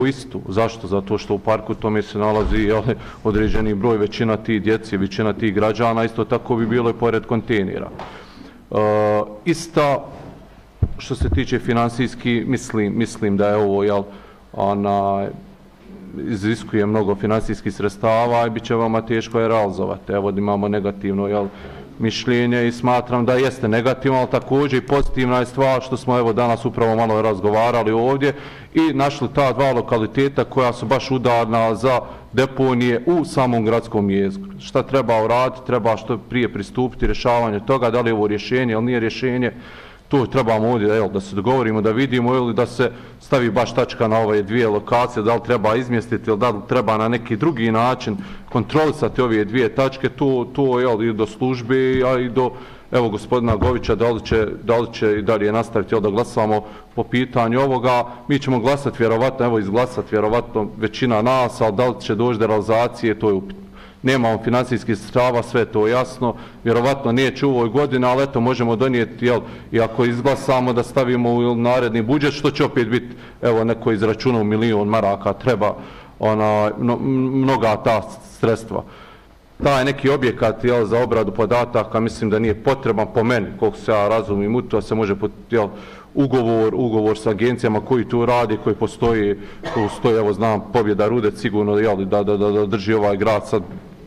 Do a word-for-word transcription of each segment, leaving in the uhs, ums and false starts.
istu. Zašto? Zato što u parku tome se nalazi jel, određeni broj, većina tih djece, većina tih građana, isto tako bi bilo i pored kontejnera. E, ista, što se tiče finansijski, mislim, mislim da je ovo, jel, ona, iziskuje mnogo finansijskih sredstava i bit će vama teško je realizovati. Evo imamo negativno, jel, mišljenje i smatram da jeste negativno, ali također i pozitivna je stvar što smo evo danas upravo malo razgovarali ovdje i našli ta dva lokaliteta koja su baš udarna za deponije u samom gradskom jezgru. Šta treba uraditi? Treba što prije pristupiti rješavanju toga, da li je ovo rješenje ili nije rješenje. To trebamo ovdje jel, da se dogovorimo, da vidimo ili da se stavi baš tačka na ove dvije lokacije, da li treba izmjestiti ili da li treba na neki drugi način kontrolisati ove dvije tačke, to, to jel, i do službe, a i do evo, gospodina Govića, da li će, da li će i dalje nastaviti jel, da glasamo po pitanju ovoga. Mi ćemo glasati vjerovatno, evo izglasati vjerovatno većina nas, ali da li će doći do realizacije, to je upitno. Nemamo financijskih sredstava, sve to jasno, vjerovatno neće u ovoj godini, ali eto možemo donijeti, jel, i ako izglasamo da stavimo u naredni budžet, što će opet biti, evo neko izračunao milion maraka, treba ona, no, mnoga ta sredstva. Taj neki objekat jel, za obradu podataka mislim da nije potreban po meni, koliko se ja razumim u to, se može jel, ugovor, ugovor sa agencijama koji tu radi, koji postoji, postoji evo znam, Pobjeda Rudec sigurno jel, da, da, da, da drži ovaj grad sad,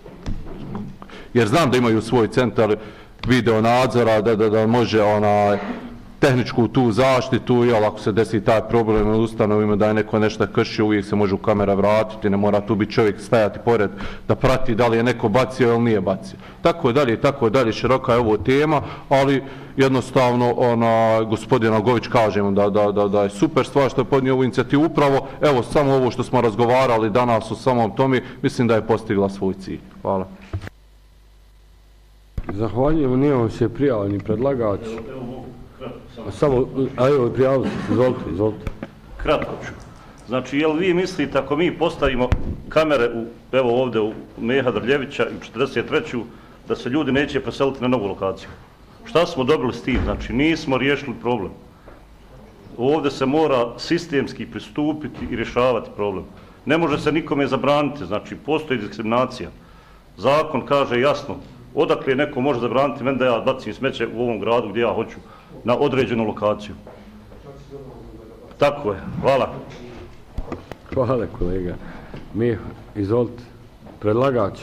jer znam da imaju svoj centar video nadzora, da, da, da može onaj, tehničku tu zaštitu, jel, ako se desi taj problem u ustanovima da je neko nešto kršio, uvijek se može u kamera vratiti, ne mora tu biti čovjek stajati pored da prati da li je neko bacio ili nije bacio. Tako dalje, tako dalje, široka je ovo tema, ali jednostavno ona, gospodina Gović kažemo da, da, da, da je super stvar što je podnio ovu inicijativu. Upravo, evo, samo ovo što smo razgovarali danas o samom tome, mislim da je postigla svoj cilj. Hvala. Zahvaljujem, nijemo se prijavljeni predlagač. Samo, a evo, prijavili, izvolite, izvolite. Kratko ću. Znači, jel vi mislite, ako mi postavimo kamere, u, evo ovdje u Meha Drljevića i u četrdeset treću da se ljudi neće preseliti na novu lokaciju? Šta smo dobili s tim? Znači, nismo riješili problem. Ovdje se mora sistemski pristupiti i rješavati problem. Ne može se nikome zabraniti, znači, postoji diskriminacija. Zakon kaže jasno, odakle neko može zabraniti meni da ja bacim smeće u ovom gradu gdje ja hoću, na određenu lokaciju. Tako je. Hvala. Hvala kolega. Mi, izvolite, predlagač.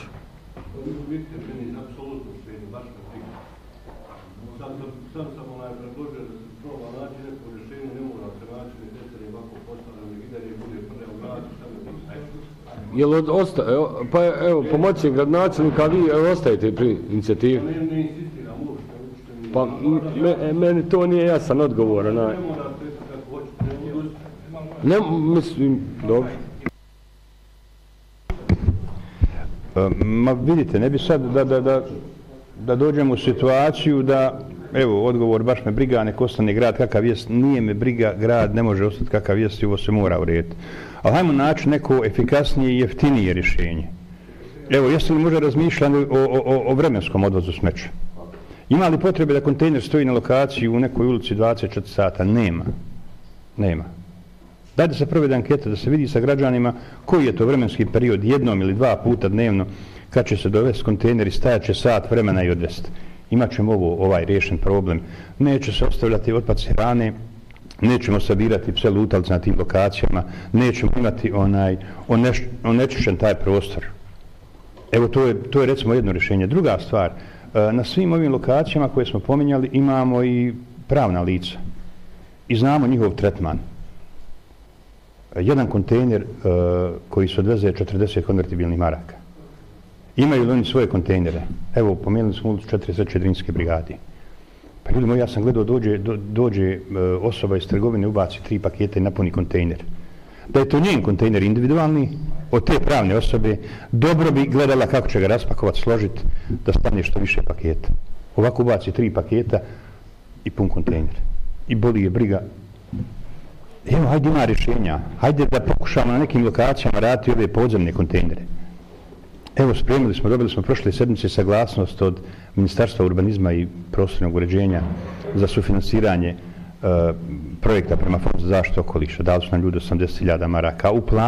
Sam sam onaj predložio da se proba naći neko rješenje, ne mora se naći ni decenije ovako postavljeno i da ne bude prve u gradu, samo da Jel od, osta, evo, pa evo, pomoći gradonačelnika, vi evo, ostajete pri inicijativi? Ne, ne insistiram uopšte, uopšte mi... Pa me, meni to nije jasan odgovor. Ne mora se kako hoćete. Ne, mislim, dobro. Ma vidite, ne bi sad da, da, da, da dođemo u situaciju da, evo, odgovor, baš me briga, nek ostane grad kakav jest, nije me briga, grad ne može ostati kakav jest i ovo se mora urediti. Ali hajmo naći neko efikasnije i jeftinije rješenje. Evo, jeste li možda razmišljali o, o, o vremenskom odvozu smeća? Ima li potrebe da kontejner stoji na lokaciji u nekoj ulici dvadeset četiri sata? Nema. Nema. Dajte se provede anketa da se vidi sa građanima koji je to vremenski period, jednom ili dva puta dnevno, kad će se dovesti kontejner i stajat će sat vremena i odvesti. Imat ćemo ovo, ovaj riješen problem. Neće se ostavljati otpaci hrane, nećemo sabirati pse lutalice na tim lokacijama, nećemo imati onaj oneš, onečišćen taj prostor. Evo, to je, to je recimo jedno rješenje. Druga stvar, na svim ovim lokacijama koje smo pominjali imamo i pravna lica i znamo njihov tretman. Jedan kontejner uh, koji se odveze četrdeset konvertibilnih maraka. Imaju li oni svoje kontejnere? Evo, pomenuli smo ulicu četrdeset Drinske brigade. Pa ljudi moji, ja sam gledao, dođe, do, dođe uh, osoba iz trgovine, ubaci tri paketa i napuni kontejner. Da je to njen kontejner individualni, od te pravne osobe, dobro bi gledala kako će ga raspakovati, složiti, da stane što više paketa. Ovako ubaci tri paketa i pun kontejner. I boli je briga. Evo, hajde ima rješenja. Hajde da pokušamo na nekim lokacijama raditi ove podzemne kontejnere. Evo, spremili smo, dobili smo prošle sedmice saglasnost od Ministarstva urbanizma i prostornog uređenja za sufinansiranje uh, projekta prema Fondu za zaštitu okoliša. Dali su nam ljudi osamdeset hiljada maraka u planu.